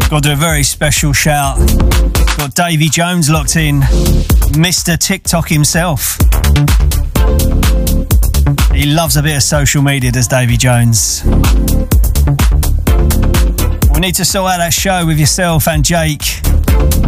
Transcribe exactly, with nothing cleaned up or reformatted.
Got to do a very special shout. Got Davy Jones locked in, Mister TikTok himself. He loves a bit of social media, does Davy Jones. We need to sort out that show with yourself and Jake.